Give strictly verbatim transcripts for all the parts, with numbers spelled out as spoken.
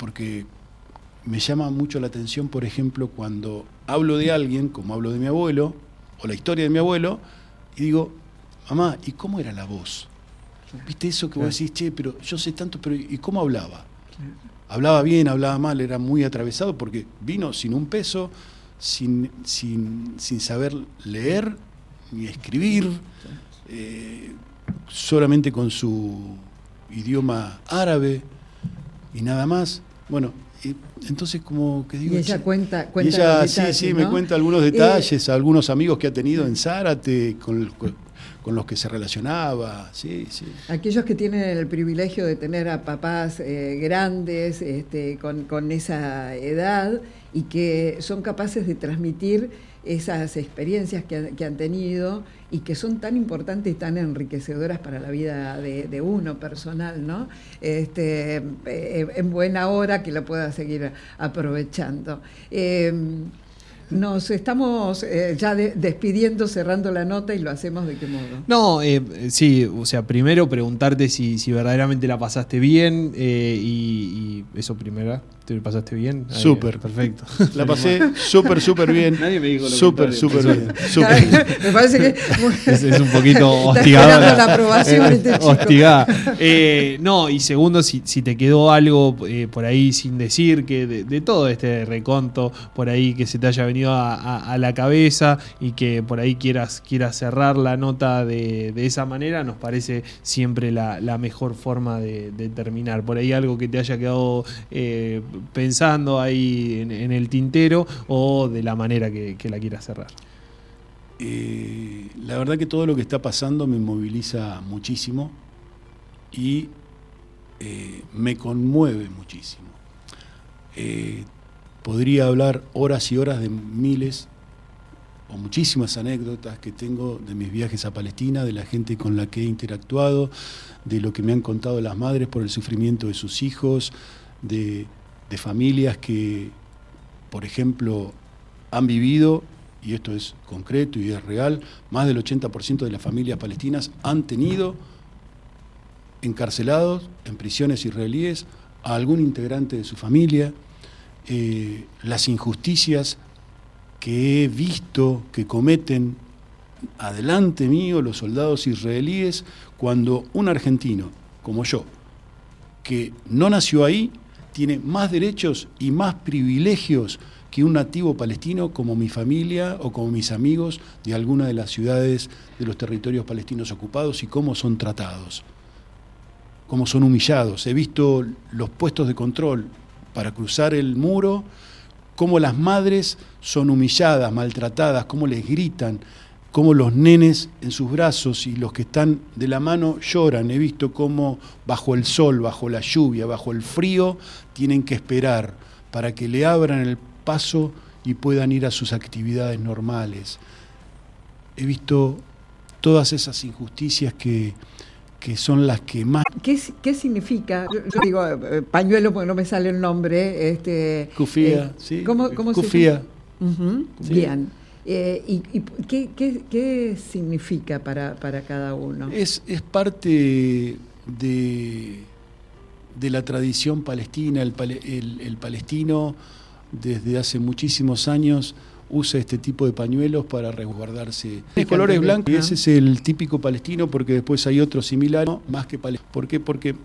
porque me llama mucho la atención, por ejemplo, cuando hablo de alguien, como hablo de mi abuelo, o la historia de mi abuelo, y digo, mamá, ¿y cómo era la voz? ¿Viste eso que claro. vos decís, che, pero yo sé tanto, pero ¿y cómo hablaba? Claro. Hablaba bien, hablaba mal, era muy atravesado, porque vino sin un peso, sin, sin, sin saber leer ni escribir, eh, solamente con su idioma árabe y nada más. Bueno, y entonces como que digo... Y ella che, cuenta, cuenta y ella, los detalles, sí, sí, ¿no? me cuenta algunos detalles, eh, algunos amigos que ha tenido en Zárate, con, con los que se relacionaba, sí, sí. Aquellos que tienen el privilegio de tener a papás eh, grandes, este, con, con esa edad, y que son capaces de transmitir esas experiencias que, que han tenido y que son tan importantes y tan enriquecedoras para la vida de, de uno personal, ¿no? Este, eh, en buena hora que lo pueda seguir aprovechando. Eh, Nos estamos eh, ya de, despidiendo, cerrando la nota, y lo hacemos ¿de qué modo? No, eh, sí, o sea, primero preguntarte si, si verdaderamente la pasaste bien eh, y, y eso primero, ¿te pasaste bien? Súper. Perfecto. La pasé súper, súper bien. Nadie me dijo lo Súper, súper bien. Súper. Me parece que es, es un poquito hostigadora. la aprobación eh, este chico. Hostigada. Eh, no, y segundo, si, si te quedó algo eh, por ahí sin decir, que de, de todo este reconto por ahí que se te haya venido a, a, a la cabeza y que por ahí quieras, quieras cerrar la nota de, de esa manera, nos parece siempre la, la mejor forma de, de terminar. Por ahí algo que te haya quedado eh, pensando ahí en, en el tintero, o de la manera que, que la quieras cerrar. Eh, la verdad que todo lo que está pasando me moviliza muchísimo y eh, me conmueve muchísimo. Eh, podría hablar horas y horas de miles o muchísimas anécdotas que tengo de mis viajes a Palestina, de la gente con la que he interactuado, de lo que me han contado las madres por el sufrimiento de sus hijos, de, de familias que, por ejemplo, han vivido, y esto es concreto y es real, más del ochenta por ciento de las familias palestinas han tenido encarcelados en prisiones israelíes a algún integrante de su familia. Eh, las injusticias que he visto que cometen adelante mío los soldados israelíes, cuando un argentino como yo, que no nació ahí, tiene más derechos y más privilegios que un nativo palestino, como mi familia o como mis amigos de alguna de las ciudades de los territorios palestinos ocupados, y cómo son tratados, cómo son humillados. He visto los puestos de control para cruzar el muro, cómo las madres son humilladas, maltratadas, cómo les gritan, cómo los nenes en sus brazos y los que están de la mano lloran. He visto cómo bajo el sol, bajo la lluvia, bajo el frío, tienen que esperar para que le abran el paso y puedan ir a sus actividades normales. He visto todas esas injusticias que, que son las que más... ¿Qué, qué significa? Yo, yo digo eh, pañuelo porque no me sale el nombre. Este, Cufía, eh, sí. ¿Cómo, cómo Cufía. se uh-huh, sí. Bien. Eh, ¿Y, y qué, qué, qué significa para, para cada uno? Es, es parte de, de la tradición palestina. El, el, el palestino desde hace muchísimos años usa este tipo de pañuelos para resguardarse. De colores blancos, y ese es el típico palestino, porque después hay otro similar, no, más que palestino. ¿Por qué? Porque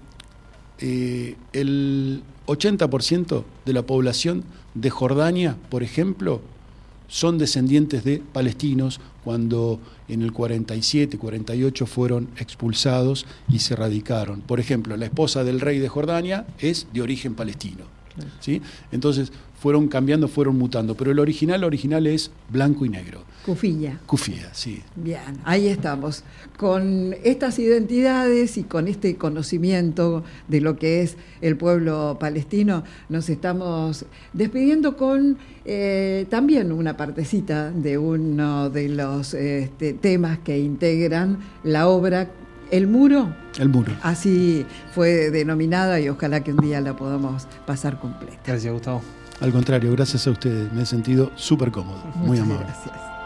eh, el ochenta por ciento de la población de Jordania, por ejemplo, son descendientes de palestinos, cuando en el cuarenta y siete, cuarenta y ocho fueron expulsados y se radicaron. Por ejemplo, la esposa del rey de Jordania es de origen palestino, ¿sí? Entonces fueron cambiando, fueron mutando, pero el original, original es blanco y negro. Cufilla. Cufía, sí. Bien, ahí estamos. Con estas identidades y con este conocimiento de lo que es el pueblo palestino, nos estamos despidiendo con eh, también una partecita de uno de los este, temas que integran la obra El Muro. El Muro. Así fue denominada, y ojalá que un día la podamos pasar completa. Gracias, Gustavo. Al contrario, gracias a ustedes. Me he sentido súper cómodo. Muy Muchas amable. Gracias.